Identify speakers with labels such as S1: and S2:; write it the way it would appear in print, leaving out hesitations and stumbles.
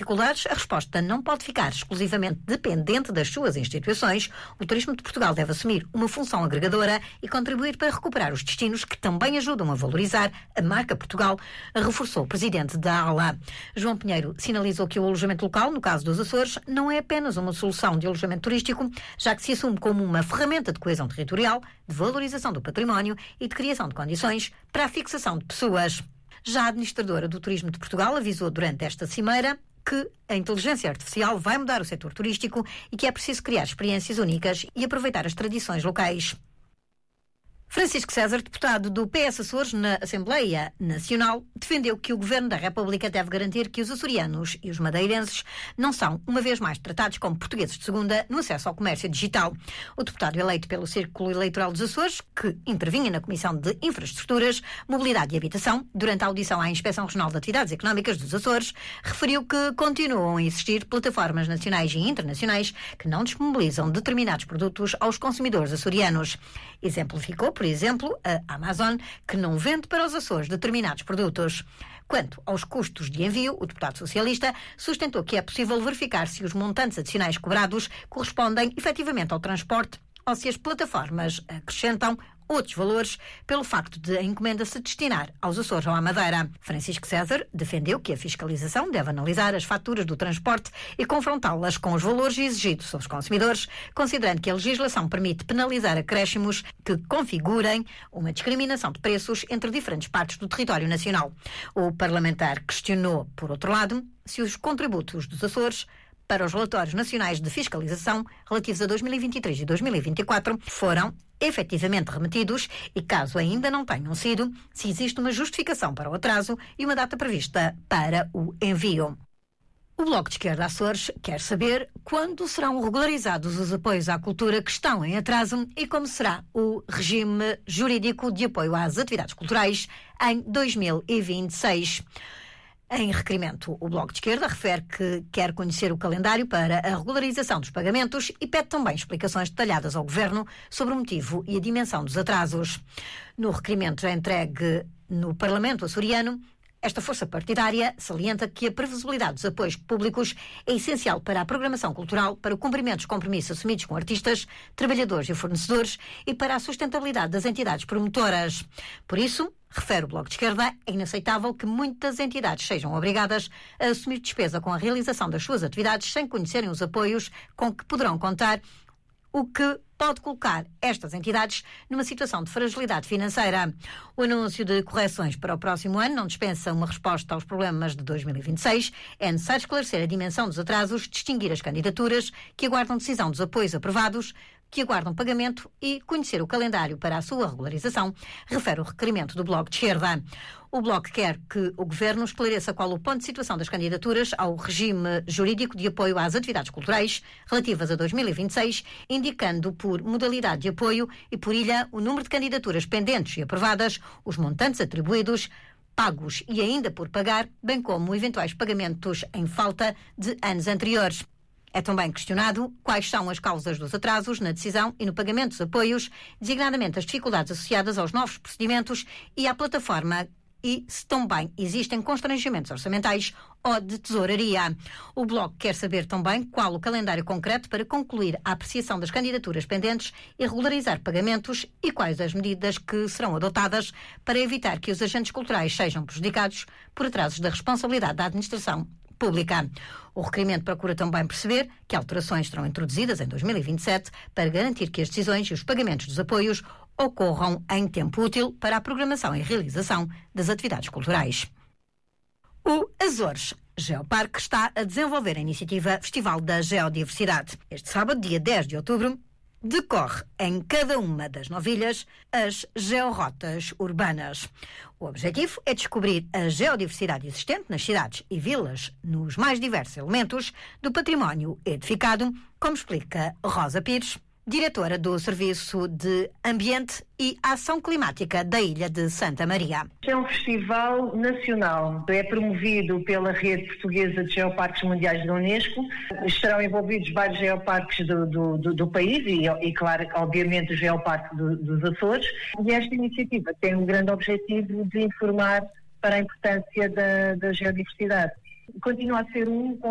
S1: dificuldades, a resposta não pode ficar exclusivamente dependente das suas instituições. O Turismo de Portugal deve assumir uma função agregadora e contribuir para recuperar os destinos que também ajudam a valorizar a marca Portugal, reforçou o presidente da ALA. João Pinheiro sinalizou que o alojamento local, no caso dos Açores, não é apenas uma solução de alojamento turístico, já que se assume como uma ferramenta de coesão territorial, de valorização do património e de criação de condições para a fixação de pessoas. Já a administradora do Turismo de Portugal avisou durante esta cimeira que a inteligência artificial vai mudar o setor turístico e que é preciso criar experiências únicas e aproveitar as tradições locais. Francisco César, deputado do PS Açores na Assembleia Nacional, defendeu que o Governo da República deve garantir que os açorianos e os madeirenses não são, uma vez mais, tratados como portugueses de segunda no acesso ao comércio digital. O deputado eleito pelo Círculo Eleitoral dos Açores, que intervinha na Comissão de Infraestruturas, Mobilidade e Habitação, durante a audição à Inspeção Regional de Atividades Económicas dos Açores, referiu que continuam a existir plataformas nacionais e internacionais que não disponibilizam determinados produtos aos consumidores açorianos. Exemplificou, por exemplo, a Amazon, que não vende para os Açores determinados produtos. Quanto aos custos de envio, o deputado socialista sustentou que é possível verificar se os montantes adicionais cobrados correspondem efetivamente ao transporte ou se as plataformas acrescentam outros valores pelo facto de a encomenda se destinar aos Açores ou à Madeira. Francisco César defendeu que a fiscalização deve analisar as faturas do transporte e confrontá-las com os valores exigidos aos consumidores, considerando que a legislação permite penalizar acréscimos que configurem uma discriminação de preços entre diferentes partes do território nacional. O parlamentar questionou, por outro lado, se os contributos dos Açores para os relatórios nacionais de fiscalização relativos a 2023 e 2024 foram efetivamente remetidos e, caso ainda não tenham sido, se existe uma justificação para o atraso e uma data prevista para o envio. O Bloco de Esquerda Açores quer saber quando serão regularizados os apoios à cultura que estão em atraso e como será o regime jurídico de apoio às atividades culturais em 2026. Em requerimento, o Bloco de Esquerda refere que quer conhecer o calendário para a regularização dos pagamentos e pede também explicações detalhadas ao Governo sobre o motivo e a dimensão dos atrasos. No requerimento já entregue no Parlamento açoriano, esta força partidária salienta que a previsibilidade dos apoios públicos é essencial para a programação cultural, para o cumprimento dos compromissos assumidos com artistas, trabalhadores e fornecedores e para a sustentabilidade das entidades promotoras. Por isso, refere o Bloco de Esquerda, é inaceitável que muitas entidades sejam obrigadas a assumir despesa com a realização das suas atividades sem conhecerem os apoios com que poderão contar, o que pode colocar estas entidades numa situação de fragilidade financeira. O anúncio de correções para o próximo ano não dispensa uma resposta aos problemas de 2026. É necessário esclarecer a dimensão dos atrasos, distinguir as candidaturas que aguardam decisão dos apoios aprovados, que aguardam pagamento e conhecer o calendário para a sua regularização, refere o requerimento do Bloco de Esquerda. O Bloco quer que o Governo esclareça qual o ponto de situação das candidaturas ao regime jurídico de apoio às atividades culturais relativas a 2026, indicando por modalidade de apoio e por ilha o número de candidaturas pendentes e aprovadas, os montantes atribuídos, pagos e ainda por pagar, bem como eventuais pagamentos em falta de anos anteriores. É também questionado quais são as causas dos atrasos na decisão e no pagamento dos apoios, designadamente as dificuldades associadas aos novos procedimentos e à plataforma, e se também existem constrangimentos orçamentais ou de tesouraria. O Bloco quer saber também qual o calendário concreto para concluir a apreciação das candidaturas pendentes e regularizar pagamentos e quais as medidas que serão adotadas para evitar que os agentes culturais sejam prejudicados por atrasos da responsabilidade da administração pública. O requerimento procura também perceber que alterações serão introduzidas em 2027 para garantir que as decisões e os pagamentos dos apoios ocorram em tempo útil para a programação e realização das atividades culturais. O Açores Geoparque está a desenvolver a iniciativa Festival da Geodiversidade. Este sábado, dia 10 de outubro, decorre em cada uma das 9 ilhas as georrotas urbanas. O objetivo é descobrir a geodiversidade existente nas cidades e vilas nos mais diversos elementos do património edificado, como explica Rosa Pires, diretora do Serviço de Ambiente e Ação Climática da Ilha de Santa Maria.
S2: É um festival nacional, é promovido pela Rede Portuguesa de Geoparques Mundiais da Unesco. Estarão envolvidos vários geoparques do país e, claro, obviamente o geoparque dos Açores. E esta iniciativa tem um grande objetivo de informar para a importância da geodiversidade. Continua a ser